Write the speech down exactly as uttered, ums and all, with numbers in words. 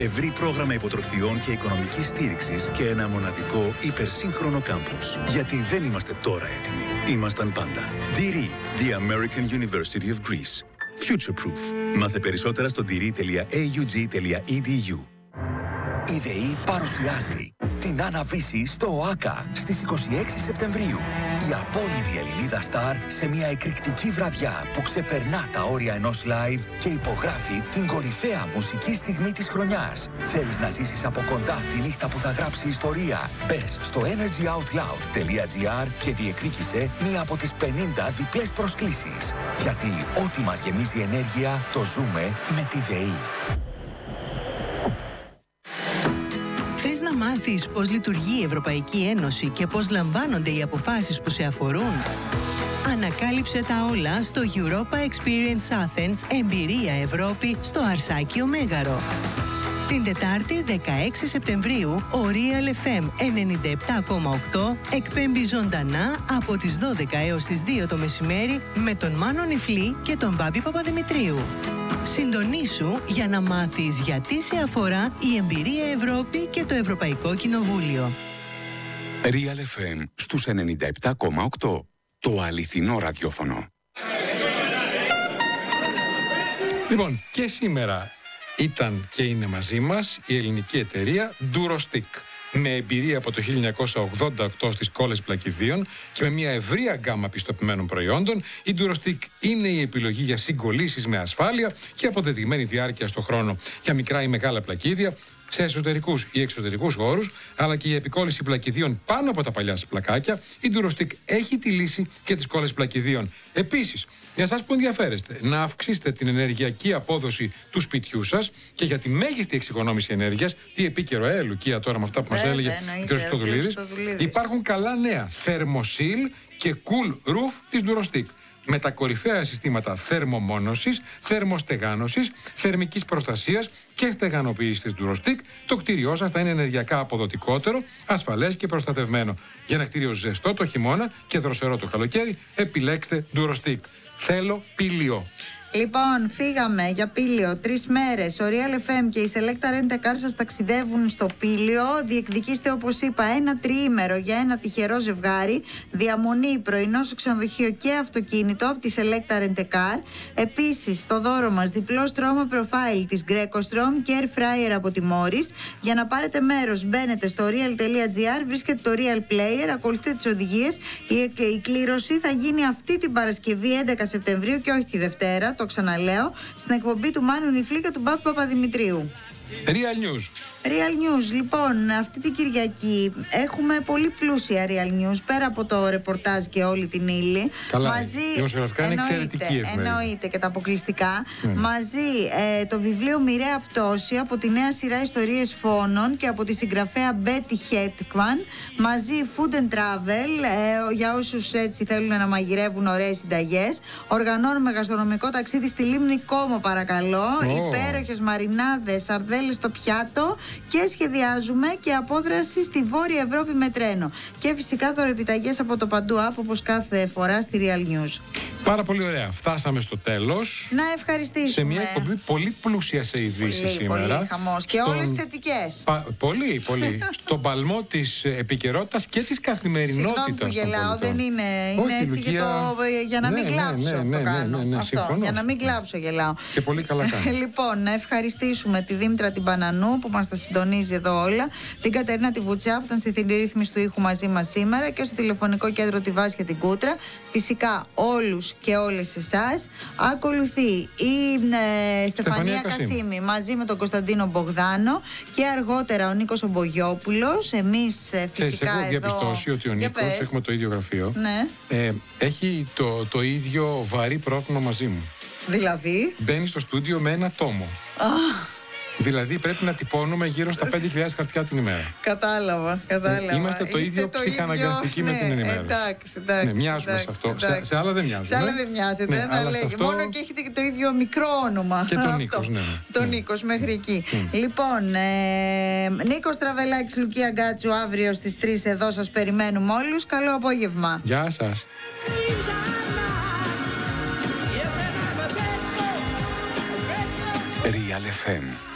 Ευρύ πρόγραμμα υποτροφιών και οικονομικής στήριξης και ένα μοναδικό υπερσύγχρονο κάμπους. Γιατί δεν είμαστε τώρα έτοιμοι. Ήμασταν πάντα. ντι αρ ι, The American University of Greece. Future Proof. Μάθε περισσότερα στο ντι αρ ι τελεία έι γιου τζι τελεία ι ντι γιου. Η ΔΕΗ παρουσιάζει την Άννα-Βύση στο ΟΑΚΑ στις είκοσι έξι Σεπτεμβρίου. Η απόλυτη Ελληνίδα στάρ σε μια εκρηκτική βραδιά που ξεπερνά τα όρια ενός live και υπογράφει την κορυφαία μουσική στιγμή της χρονιάς. Θέλεις να ζήσεις από κοντά τη νύχτα που θα γράψει ιστορία? Μπες στο energy out loud τελεία τζι άρ και διεκδίκησε μία από τις πενήντα διπλές προσκλήσεις. Γιατί ό,τι μας γεμίζει ενέργεια το ζούμε με τη ΔΕΗ. Θες να μάθεις πώς λειτουργεί η Ευρωπαϊκή Ένωση και πώς λαμβάνονται οι αποφάσεις που σε αφορούν? Ανακάλυψε τα όλα στο Europa Experience Athens Εμπειρία Ευρώπη στο Αρσάκιο Μέγαρο. Την Τετάρτη δεκαέξι Σεπτεμβρίου ο Real εφ εμ ενενήντα επτά κόμμα οκτώ εκπέμπει ζωντανά από τις δώδεκα έως τις δύο το μεσημέρι με τον Μάνο Νιφλή και τον Μπάμπη Παπαδημητρίου. Συντονίσου για να μάθεις γιατί σε αφορά η Εμπειρία Ευρώπη και το Ευρωπαϊκό Κοινοβούλιο. Real εφ εμ στους ενενήντα επτά κόμμα οκτώ. Το αληθινό ραδιόφωνο. Λοιπόν, και σήμερα ήταν και είναι μαζί μας η ελληνική εταιρεία Durostick. Με εμπειρία από το χίλια εννιακόσια ογδόντα οκτώ στις κόλλες πλακιδίων και με μια ευρεία γκάμα πιστοποιημένων προϊόντων, η Durostick είναι η επιλογή για συγκολλήσεις με ασφάλεια και αποδεδειγμένη διάρκεια στο χρόνο για μικρά ή μεγάλα πλακίδια, σε εσωτερικούς ή εξωτερικούς χώρους, αλλά και η επικόλληση πλακιδίων πάνω από τα παλιά πλακάκια. Η Durostick έχει τη λύση και τις κόλλες πλακιδίων. Επίσης, για εσάς που ενδιαφέρεστε να αυξήσετε την ενεργειακή απόδοση του σπιτιού σας και για τη μέγιστη εξοικονόμηση ενέργειας, τι επίκαιρο, ε, Λουκία, τώρα με αυτά που μας έλεγε ο κ. Χριστοδουλίδης, υπάρχουν καλά νέα. Thermosil και Cool Roof της Durostick. Με τα κορυφαία συστήματα θερμομόνωσης, θερμοστεγάνωσης, θερμικής προστασίας και στεγανοποίησης της Durostick, το κτίριό σας θα είναι ενεργειακά αποδοτικότερο, ασφαλές και προστατευμένο. Για ένα κτίριο ζεστό το χειμώνα και δροσερό το καλοκαίρι, επιλέξτε Durostick. Θέλω Πήλιο. Λοιπόν, φύγαμε για Πήλιο τρεις μέρες. Ο Real εφ εμ και η Selecta Rent a Car σας ταξιδεύουν στο Πήλιο. Διεκδικήστε, όπως είπα, ένα τριήμερο για ένα τυχερό ζευγάρι. Διαμονή, πρωινό στο ξενοδοχείο και αυτοκίνητο από τη Selecta Rent a Car. Επίσης, στο δώρο μας διπλό στρώμα προφάιλ της Greco-Strom και Air Fryer από τη Morris. Για να πάρετε μέρος, μπαίνετε στο real τελεία τζι άρ, βρίσκετε το Real Player, ακολουθείτε τις οδηγίες. Η, η κλήρωση θα γίνει αυτή την Παρασκευή έντεκα Σεπτεμβρίου και όχι τη Δευτέρα. Το ξαναλέω, στην εκπομπή του Μάνου Νιφλή και του Μπάπη Παπαδημητρίου. Real News. Real News, λοιπόν, αυτή την Κυριακή έχουμε πολύ πλούσια Real News, πέρα από το ρεπορτάζ και όλη την ύλη. Καλά, μαζί, η δημοσιογραφικά είναι εξαιρετική. Εννοείται και τα αποκλειστικά. Ναι. Μαζί ε, το βιβλίο Μοιραία Πτώση από τη νέα σειρά Ιστορίες Φόνων και από τη συγγραφέα Betty Hetman. Μαζί Food and Travel, ε, για όσους έτσι θέλουν να μαγειρεύουν ωραίες συνταγές. Οργανώνουμε γαστρονομικό ταξίδι στη Λίμνη Κόμο, παρακαλώ. Oh. Υπέροχες μαρινάδες, σαρδέλες στο πιάτο. Και σχεδιάζουμε και απόδραση στη Βόρεια Ευρώπη με τρένο. Και φυσικά δωρεπιταγές από το Παντού App, όπως κάθε φορά στη Real News. Πάρα πολύ ωραία. Φτάσαμε στο τέλος. Να ευχαριστήσουμε. Σε μια εκπομπή πολύ πλούσια σε ειδήσεις πολύ, σήμερα. Πολύ χαμός. Και Στον... όλες θετικές. Πα... Πολύ, πολύ. Στον παλμό της επικαιρότητας και της καθημερινότητας. Συγγνώμη που γελάω, δεν είναι. Είναι Όχι, έτσι Λουκία... για, το... για να ναι, μην κλάψω. Ναι, ναι, το ναι, κάνω. ναι, ναι, ναι, Αυτό. συμφωνώ. Για να μην κλάψω γελάω. Και πολύ καλά κάνει. Λοιπόν, να ευχαριστήσουμε τη Δήμητρα την Πανανού που μας τα συντονίζει εδώ όλα. Την Κατερίνα τη Βουτσιά που ήταν στη θηρή ρύθμιση του ήχου μαζί μας σήμερα και στο τηλεφωνικό κέντρο τη Βάσια την Κούτρα. Φυσικά όλους και όλες εσάς. Ακολουθεί η ε, Στεφανία Κασίμη μαζί με τον Κωνσταντίνο Μπογδάνο και αργότερα ο Νίκος Ομπογιόπουλος. Εμείς ε, φυσικά έχω εδώ... διαπιστώσει ότι ο Νίκος, έχουμε το ίδιο γραφείο, ναι. ε, έχει το, το ίδιο βαρύ πρόβλημα μαζί μου. Δηλαδή? Μπαίνει στο στούντιο με ένα τόμο. Ah. Δηλαδή πρέπει να τυπώνουμε γύρω στα πέντε χιλιάδες χαρτιά την ημέρα. Κατάλαβα, κατάλαβα. Είμαστε το Είστε ίδιο ψυχαναγκαστικοί ναι, με την ενημέρωση. Εντάξει, εντάξει. Ναι, μοιάζουμε εντάξει, σε αυτό. εντάξει. Σε, σε άλλα δεν μοιάζουμε. Σε άλλα δεν μοιάζετε. Ναι, να λέγε. αυτό... Μόνο και έχετε και το ίδιο μικρό όνομα. Και τον Νίκος, ναι. Τον ναι. Νίκος μέχρι εκεί. Mm. Λοιπόν, ε, Νίκος Τραβελάκης, Λουκία Γκάτσου, αύριο στις τρεις εδώ σας περιμένουμε όλους. Καλό απόγευμα. Γεια σας. Real εφ εμ